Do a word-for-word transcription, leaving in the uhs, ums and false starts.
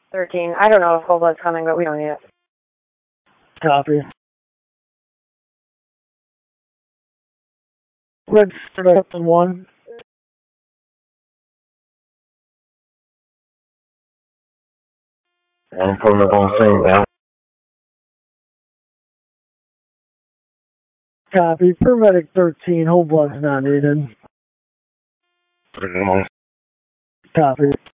thirteen. I don't know if whole blood's coming, but we don't need it. Copy. Red up in one. I'm pulling up on scene now. Copy. Paramedic thirteen. Whole blood's not needed. Put it on. Copy.